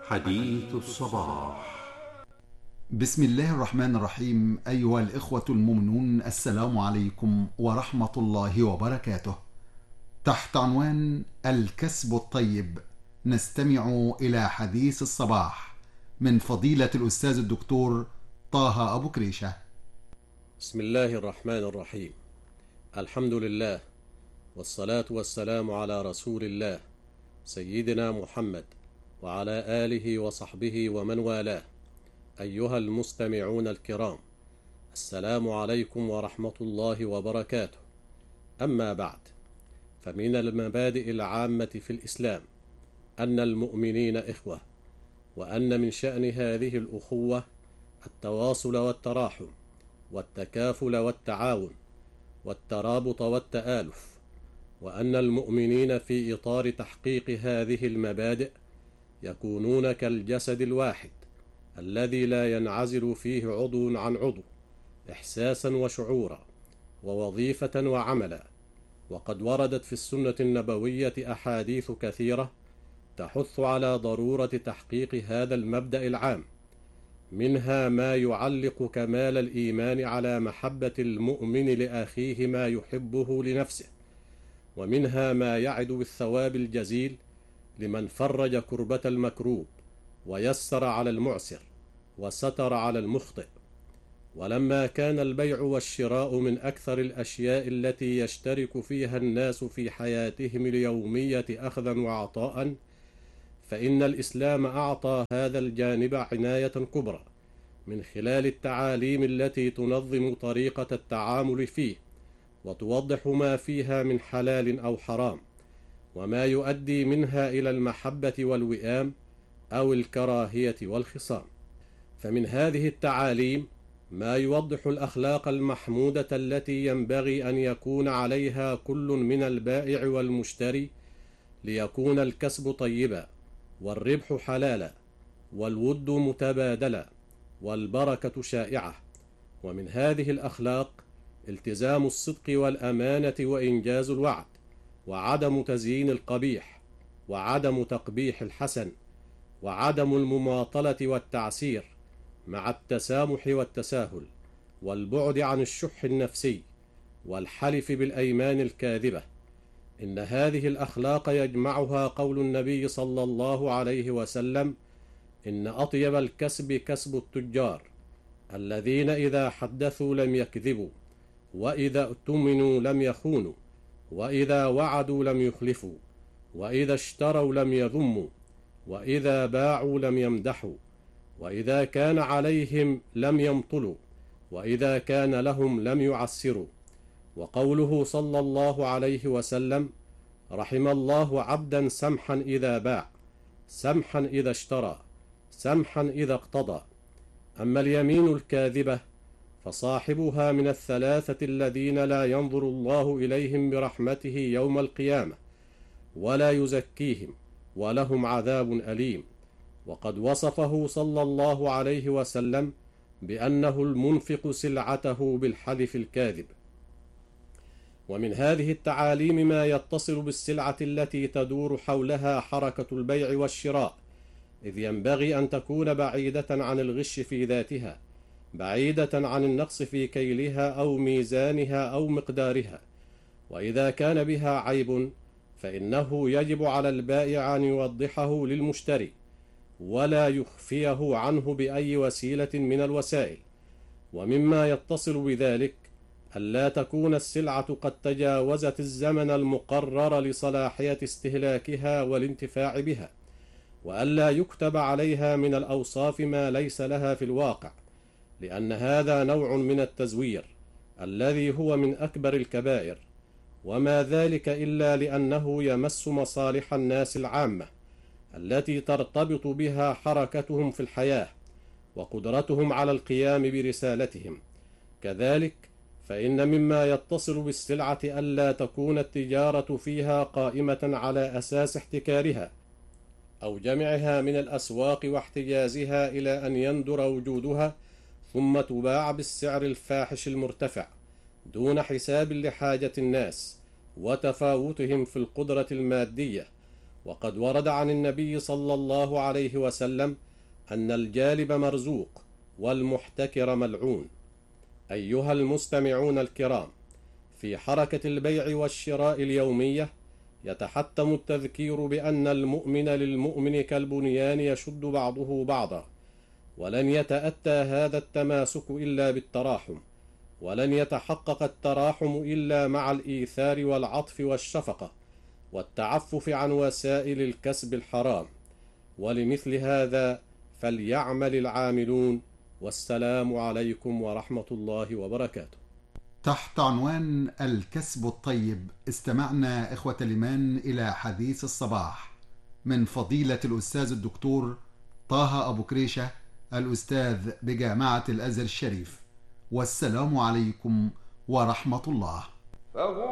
حديث الصباح. بسم الله الرحمن الرحيم. أيها الإخوة المؤمنون، السلام عليكم ورحمة الله وبركاته. تحت عنوان الكسب الطيب نستمع إلى حديث الصباح من فضيلة الأستاذ الدكتور طه أبو كريشة. بسم الله الرحمن الرحيم. الحمد لله، والصلاة والسلام على رسول الله سيدنا محمد وعلى آله وصحبه ومن والاه. أيها المستمعون الكرام، السلام عليكم ورحمة الله وبركاته. أما بعد، فمن المبادئ العامة في الإسلام أن المؤمنين إخوة، وأن من شأن هذه الأخوة التواصل والتراحم والتكافل والتعاون والترابط والتآلف، وأن المؤمنين في إطار تحقيق هذه المبادئ يكونون كالجسد الواحد الذي لا ينعزل فيه عضو عن عضو إحساسا وشعورا ووظيفة وعملا. وقد وردت في السنة النبوية أحاديث كثيرة تحث على ضرورة تحقيق هذا المبدأ العام، منها ما يعلق كمال الإيمان على محبة المؤمن لأخيه ما يحبه لنفسه، ومنها ما يعد بالثواب الجزيل لمن فرج كربة المكروب ويسر على المعسر وستر على المخطئ. ولما كان البيع والشراء من أكثر الأشياء التي يشترك فيها الناس في حياتهم اليومية أخذا وعطاء، فإن الإسلام أعطى هذا الجانب عناية كبرى من خلال التعاليم التي تنظم طريقة التعامل فيه، وتوضح ما فيها من حلال أو حرام، وما يؤدي منها إلى المحبة والوئام أو الكراهية والخصام. فمن هذه التعاليم ما يوضح الأخلاق المحمودة التي ينبغي أن يكون عليها كل من البائع والمشتري ليكون الكسب طيبا، والربح حلالا، والود متبادلا، والبركة شائعة. ومن هذه الأخلاق التزام الصدق والأمانة وإنجاز الوعد، وعدم تزيين القبيح، وعدم تقبيح الحسن، وعدم المماطلة والتعسير، مع التسامح والتساهل، والبعد عن الشح النفسي، والحلف بالأيمان الكاذبة. إن هذه الأخلاق يجمعها قول النبي صلى الله عليه وسلم: إن أطيب الكسب كسب التجار الذين إذا حدثوا لم يكذبوا، وإذا اؤتمنوا لم يخونوا، وإذا وعدوا لم يخلفوا، وإذا اشتروا لم يذموا، وإذا باعوا لم يمدحوا، وإذا كان عليهم لم يمطلوا، وإذا كان لهم لم يعسروا. وقوله صلى الله عليه وسلم: رحم الله عبدا سمحا إذا باع، سمحا إذا اشترى، سمحا إذا اقتضى. أما اليمين الكاذبة فصاحبها من الثلاثة الذين لا ينظر الله إليهم برحمته يوم القيامة ولا يزكيهم ولهم عذاب أليم. وقد وصفه صلى الله عليه وسلم بأنه المنفق سلعته بالحلف الكاذب. ومن هذه التعاليم ما يتصل بالسلعة التي تدور حولها حركة البيع والشراء، إذ ينبغي أن تكون بعيدة عن الغش في ذاتها، بعيدة عن النقص في كيلها أو ميزانها أو مقدارها. وإذا كان بها عيب فإنه يجب على البائع أن يوضحه للمشتري ولا يخفيه عنه بأي وسيلة من الوسائل. ومما يتصل بذلك ألا تكون السلعة قد تجاوزت الزمن المقرر لصلاحية استهلاكها والانتفاع بها، وألا يكتب عليها من الأوصاف ما ليس لها في الواقع، لأن هذا نوع من التزوير الذي هو من أكبر الكبائر، وما ذلك إلا لأنه يمس مصالح الناس العامة التي ترتبط بها حركتهم في الحياة وقدرتهم على القيام برسالتهم. كذلك فإن مما يتصل بالسلعة ألا تكون التجارة فيها قائمة على أساس احتكارها أو جمعها من الأسواق واحتجازها إلى أن يندر وجودها ثم تباع بالسعر الفاحش المرتفع دون حساب لحاجة الناس وتفاوتهم في القدرة المادية وقد ورد عن النبي صلى الله عليه وسلم أن الجالب مرزوق والمحتكر ملعون. أيها المستمعون الكرام، في حركة البيع والشراء اليومية يتحتم التذكير بأن المؤمن للمؤمن كالبنيان يشد بعضه بعضا، ولن يتأتى هذا التماسك إلا بالتراحم، ولن يتحقق التراحم إلا مع الإيثار والعطف والشفقة والتعفف عن وسائل الكسب الحرام. ولمثل هذا فليعمل العاملون، والسلام عليكم ورحمة الله وبركاته. تحت عنوان الكسب الطيب استمعنا إخوة الإيمان إلى حديث الصباح من فضيلة الأستاذ الدكتور طه أبو كريشة، الأستاذ بجامعة الأزهر الشريف. والسلام عليكم ورحمة الله.